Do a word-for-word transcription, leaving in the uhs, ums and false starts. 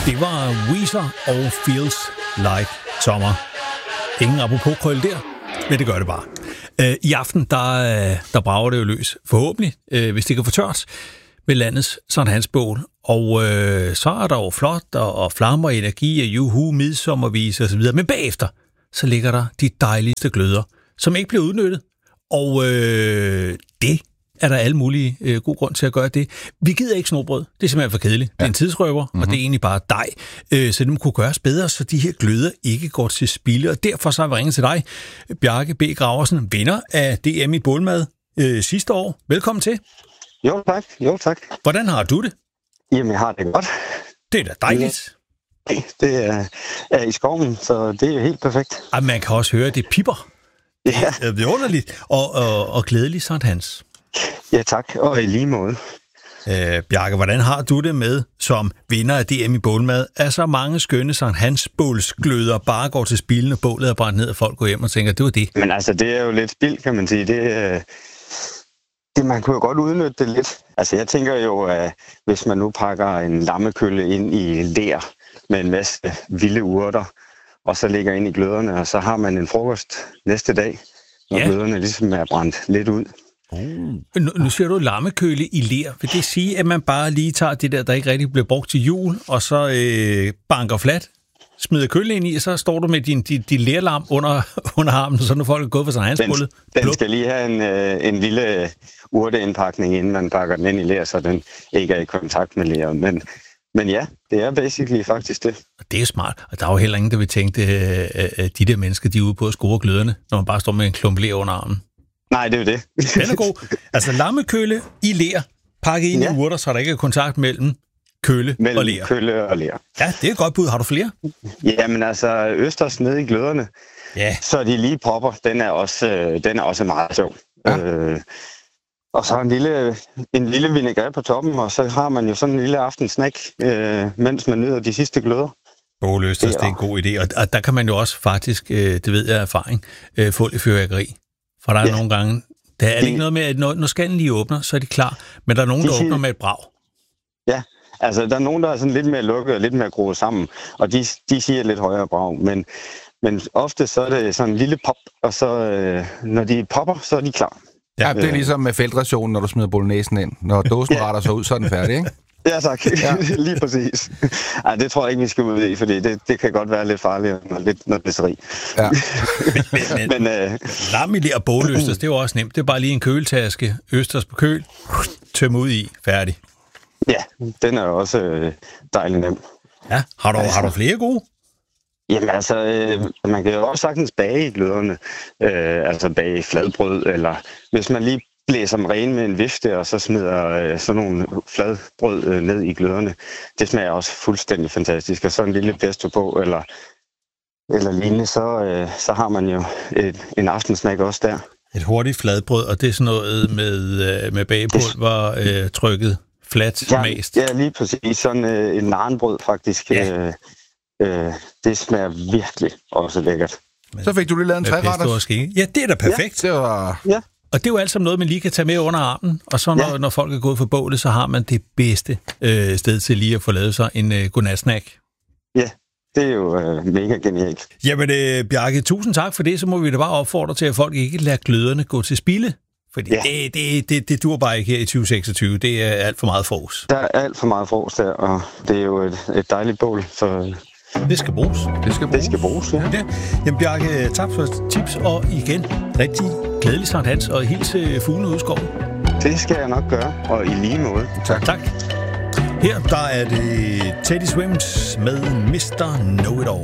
Det var Weezer og Feels Like Summer. Ingen apropos krøl der, men det gør det bare. Øh, I aften, der, der brager det jo løs. Forhåbentlig, øh, hvis det kan få tørt, med landets Sankt Hans bål. Og øh, så er der jo flot og, og flammer, energi og juhu, midsommervise osv. Men bagefter, så ligger der de dejligste gløder, som ikke bliver udnyttet. Og øh, det er der alle mulige øh, god grund til at gøre det. Vi gider ikke snobrød. Det er simpelthen for kedeligt. Ja. Det er en tidsrøver, mm-hmm. og det er egentlig bare dej. Øh, så det kunne gøres bedre, så de her gløder ikke går til spilde. Og derfor så har vi ringet til dig, Bjarke B. Graversen, vinder af D M i bålmad øh, sidste år. Velkommen til. Jo tak, jo tak. Hvordan har du det? Jamen, jeg har det godt. Det er da dejligt. Ja, det er, er i skoven, så det er jo helt perfekt. Og man kan også høre, at det pipper. Ja. Det er vidunderligt og, og, og glædeligt, Sankt Hans. Ja tak, og i lige måde. Øh, Bjarke, hvordan har du det med, som vinder af D M i bålmad, at så mange skønne Sankt Hans bålsgløder bare går til spilden, og bålet er brændt ned, og folk går hjem og tænker, det var det? Men altså, det er jo lidt spild, kan man sige. Det, det, man kunne jo godt udnytte det lidt. Altså, jeg tænker jo, at hvis man nu pakker en lammekølle ind i ler med en masse vilde urter, og så ligger ind i gløderne, og så har man en frokost næste dag, når ja. gløderne ligesom er brændt lidt ud. Oh. Nu, nu siger du lammekøle i ler. Vil det sige, at man bare lige tager det der, der ikke rigtig bliver brugt til jul, og så øh, banker flat, smider kølle ind i, og så står du med din, din, din lerlam under, under armen, så når folk er gået for Sankt Hans bålet? Den, den skal lige have en, øh, en lille urteindpakning, inden man pakker den ind i ler, så den ikke er i kontakt med leret. Men, men ja, det er basically faktisk det. Det er smart, og der er jo heller ingen, der vil tænke, at de der mennesker, de er ude på at score gløderne, når man bare står med en klump ler under armen. Nej, det er jo det. Den er god. Altså lammekølle i ler, pakket ind ja. i urter, så der ikke er kontakt mellem kølle mellem og ler. kølle og ler. Ja, det er et godt bud. Har du flere? Jamen altså, østers nede i gløderne, ja. så de lige popper, den er også, øh, den er også meget sjov. Ja. Øh, og så en lille, en lille vinaigrette på toppen, og så har man jo sådan en lille aftensnack, øh, mens man nyder de sidste gløder. Båløsters, det er en god idé. Og, og der kan man jo også faktisk, øh, det ved jeg af erfaring, øh, få lidt fyrværkeri. For der er ja. nogle gange, der er det, det ikke noget med, at når, når skallen lige åbner, så er de klar. Men der er nogen, de der siger, åbner med et brag. Ja, altså der er nogen, der er sådan lidt mere lukket og lidt mere groet sammen. Og de, de siger lidt højere brag. Men, men ofte så er det sådan en lille pop, og så øh, når de popper, så er de klar. Ja, det er ligesom med feltrationen, når du smider bolognesen ind. Når dåsen ja. retter sig ud, så er den færdig, ikke? Ja, tak. Ja. Lige præcis. Ej, det tror jeg ikke, vi skal ud i, fordi det, det kan godt være lidt farligt, når lidt noget blæseri. Ja. men men, men øh... lammeler og båløsters, det er jo også nemt. Det er bare lige en køletaske, østers på køl, tømme ud i, færdig. Ja, den er jo også øh, dejlig nem. Ja, har du, altså, har du flere gode? Jamen altså, øh, man kan jo også sagtens bage i gløderne. Øh, altså bage fladbrød, eller hvis man lige blæser dem rene med en vifte, og så smider øh, sådan nogle fladbrød øh, ned i gløderne. Det smager også fuldstændig fantastisk. Og så en lille pesto på, eller, eller lignende, så, øh, så har man jo et, en aftensnack også der. Et hurtigt fladbrød, og det er sådan noget med, øh, med bagepulver øh, trykket fladt ja, mast. Ja, lige præcis. Sådan øh, en narenbrød faktisk. Ja. Øh, øh, det smager virkelig også lækkert. Så fik du lige lavet en treretters. Ja, det er da perfekt. Ja, det var... ja. Og det er jo alt sammen noget, man lige kan tage med under armen, og så når, ja. når folk er gået for bålet, så har man det bedste øh, sted til lige at få lavet sig en øh, godnatsnack. Ja, det er jo øh, mega genialt. Jamen, øh, Bjarke, tusind tak for det, så må vi da bare opfordre til, at folk ikke lader gløderne gå til spilde, fordi ja. det, det, det, det dur bare ikke her i tyve seksogtyve, det er alt for meget fros. Der er alt for meget fros der, og det er jo et, et dejligt bål, så... Det skal bruges. Det skal bruges, det skal bruges ja. ja. Jamen, Bjarke, tak for tips, og igen, rigtig glædelig Sankt Hans, og hils fuglene ud i skoven. Det skal jeg nok gøre, og i lige måde. Tak. tak. Her der er det Teddy Swims med mister Know It All.